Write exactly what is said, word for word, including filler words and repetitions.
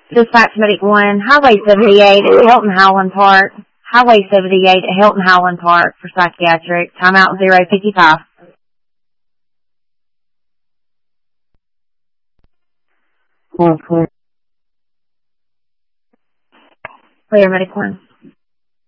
Dispatch Medic one, Highway seventy-eight at Hilton Howland Park. Highway seventy-eight at Hilton Howland Park for psychiatric. Timeout zero fifty-five. Clear, clear. Clear, Medic one.